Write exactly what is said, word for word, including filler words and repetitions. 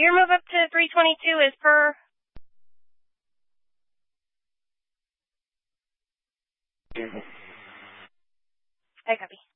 your move up to three twenty-two is per... I copy.